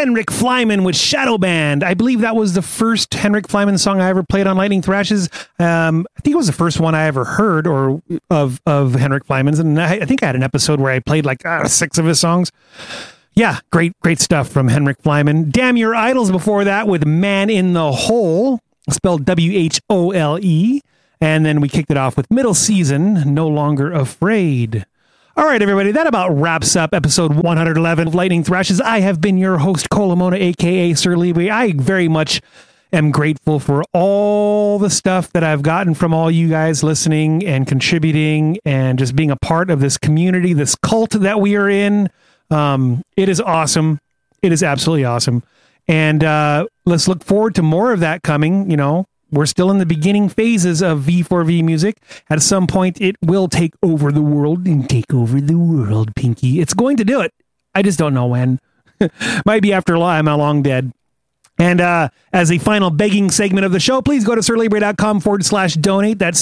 Henrik Flyman with Shadow Band. I believe that was the first Henrik Flyman song I ever played on Lightning Thrashes. I think it was the first one I ever heard or of Henrik Flyman's. And I think I had an episode where I played like 6 of his songs. Yeah, great stuff from Henrik Flyman. Damn Your Idols before that with Man in the Hole, spelled WHOLE. And then we kicked it off with Middle Season, No Longer Afraid. All right, everybody, that about wraps up episode 111 of Lightning Thrashes. I have been your host, Colomona, a.k.a. Sir Libre. I very much am grateful for all the stuff that I've gotten from all you guys listening and contributing and just being a part of this community, this cult that we are in. It is awesome. It is absolutely awesome. And let's look forward to more of that coming. You know, we're still in the beginning phases of V4V music. At some point, it will take over the world and take over the world, Pinky. It's going to do it. I just don't know when. Might be after I'm long dead. And as a final begging segment of the show, please go to sirlibre.com/donate. That's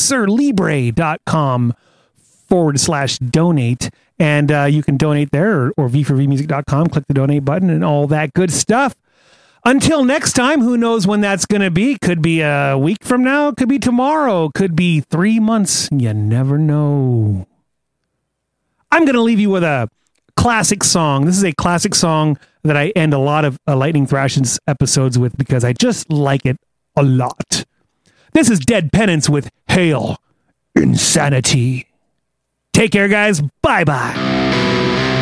sirlibre.com/donate. And you can donate there or v4vmusic.com. Click the donate button and all that good stuff. Until next time, who knows when that's going to be? Could be a week from now. Could be tomorrow. Could be 3 months. You never know. I'm going to leave you with a classic song. This is a classic song that I end a lot of Lightning Thrashes episodes with because I just like it a lot. This is Dead Penance with Hail Insanity. Take care, guys. Bye-bye.